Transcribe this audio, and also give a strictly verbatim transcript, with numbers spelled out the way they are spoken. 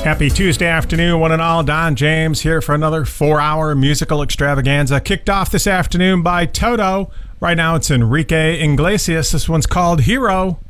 Happy Tuesday afternoon, one and all. Don James here for another four-hour musical extravaganza. Kicked off this afternoon by Toto. Right now it's Enrique Iglesias. This one's called Hero.